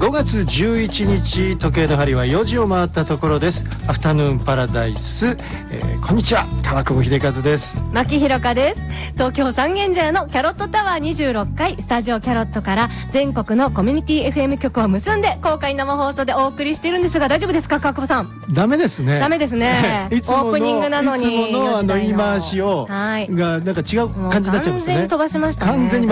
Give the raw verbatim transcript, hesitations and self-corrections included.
ごがつじゅういちにち、時計の針はよじを回ったところです。アフタヌーンパラダイス、えー、こんにちは、川久保秀和です。 牧ひろかです。東京三軒茶屋のキャロットタワーにじゅうろっかいスタジオキャロットから全国のコミュニティ エフエム 局を結んで公開生放送でお送りしているんですが、大丈夫ですか川久保さん。 ダメですね。 ダメですねいつものオープニングなのにいつものあの言い回しを、 はい、 がなんか違う感じになっちゃいましたね。 完全に飛ばしましたね。 完全に